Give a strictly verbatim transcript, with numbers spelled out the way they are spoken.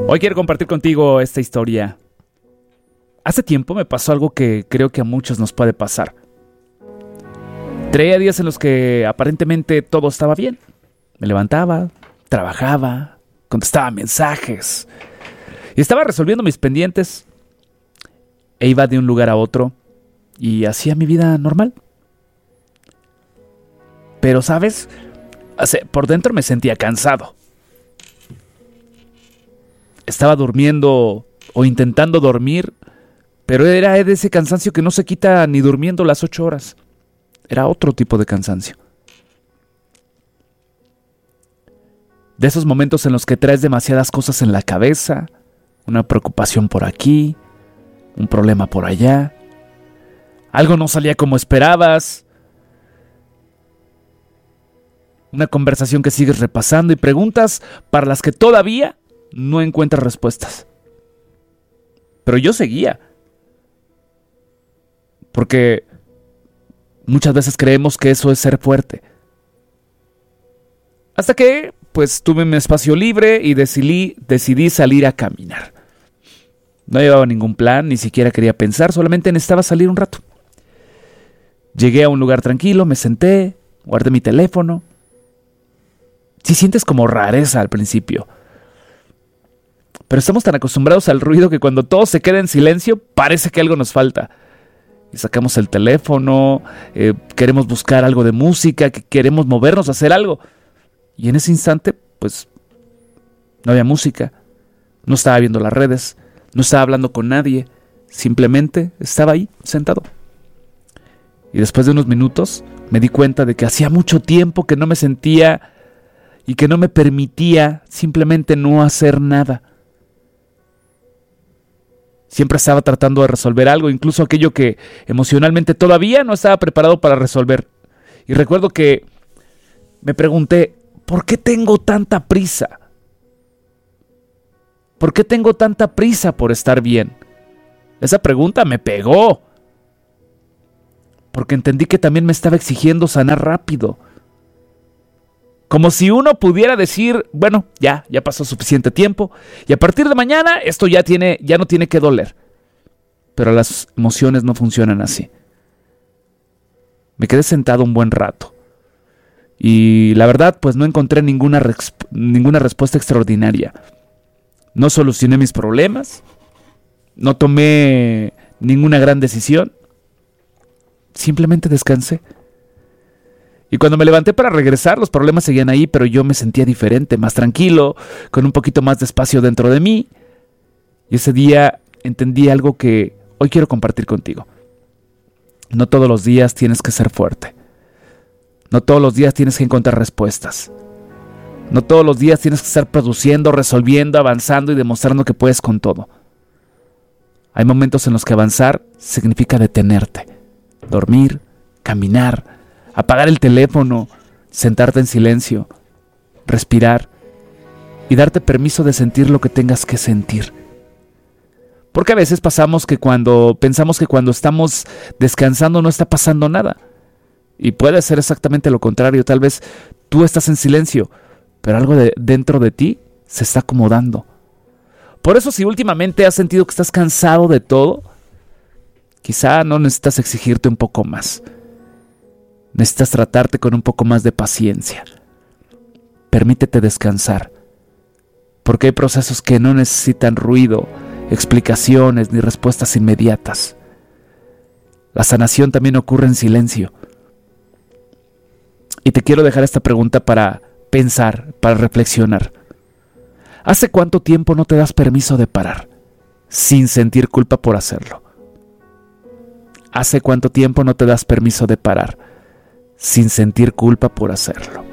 Hoy quiero compartir contigo esta historia. Hace tiempo me pasó algo que creo que a muchos nos puede pasar. Traía días en los que aparentemente todo estaba bien. Me levantaba, trabajaba, contestaba mensajes y estaba resolviendo mis pendientes. E iba de un lugar a otro y hacía mi vida normal. Pero, ¿sabes? Por dentro me sentía cansado. Estaba durmiendo o intentando dormir, pero era de ese cansancio que no se quita ni durmiendo las ocho horas. Era otro tipo de cansancio. De esos momentos en los que traes demasiadas cosas en la cabeza, una preocupación por aquí, un problema por allá, algo no salía como esperabas, una conversación que sigues repasando y preguntas para las que todavía no encuentras respuestas. Pero yo seguía. Porque muchas veces creemos que eso es ser fuerte. Hasta que, pues, tuve mi espacio libre y decidí, decidí salir a caminar. No llevaba ningún plan, ni siquiera quería pensar, solamente necesitaba salir un rato. Llegué a un lugar tranquilo, me senté, guardé mi teléfono. Si sientes como rareza al principio. Pero estamos tan acostumbrados al ruido que cuando todo se queda en silencio, parece que algo nos falta. Y sacamos el teléfono, eh, queremos buscar algo de música, que queremos movernos a hacer algo. Y en ese instante, pues, no había música, no estaba viendo las redes, no estaba hablando con nadie, simplemente estaba ahí, sentado. Y después de unos minutos, me di cuenta de que hacía mucho tiempo que no me sentía y que no me permitía simplemente no hacer nada. Siempre estaba tratando de resolver algo, incluso aquello que emocionalmente todavía no estaba preparado para resolver. Y recuerdo que me pregunté, ¿por qué tengo tanta prisa? ¿Por qué tengo tanta prisa por estar bien? Esa pregunta me pegó. Porque entendí que también me estaba exigiendo sanar rápido. Como si uno pudiera decir, bueno, ya, ya pasó suficiente tiempo y a partir de mañana esto ya, tiene, ya no tiene que doler. Pero las emociones no funcionan así. Me quedé sentado un buen rato y la verdad pues no encontré ninguna, resp- ninguna respuesta extraordinaria. No solucioné mis problemas, no tomé ninguna gran decisión, simplemente descansé. Y cuando me levanté para regresar, los problemas seguían ahí, pero yo me sentía diferente, más tranquilo, con un poquito más de espacio dentro de mí. Y ese día entendí algo que hoy quiero compartir contigo. No todos los días tienes que ser fuerte. No todos los días tienes que encontrar respuestas. No todos los días tienes que estar produciendo, resolviendo, avanzando y demostrando que puedes con todo. Hay momentos en los que avanzar significa detenerte, dormir, caminar, apagar el teléfono, sentarte en silencio, respirar y darte permiso de sentir lo que tengas que sentir. Porque a veces pasamos que cuando pensamos que cuando estamos descansando no está pasando nada. Y puede ser exactamente lo contrario. Tal vez tú estás en silencio, pero algo de dentro de ti se está acomodando. Por eso si últimamente has sentido que estás cansado de todo, quizá no necesitas exigirte un poco más. Necesitas tratarte con un poco más de paciencia. Permítete descansar. Porque hay procesos que no necesitan ruido, explicaciones ni respuestas inmediatas. La sanación también ocurre en silencio. Y te quiero dejar esta pregunta para pensar, para reflexionar. ¿Hace cuánto tiempo no te das permiso de parar, sin sentir culpa por hacerlo? ¿Hace cuánto tiempo no te das permiso de parar, sin sentir culpa por hacerlo?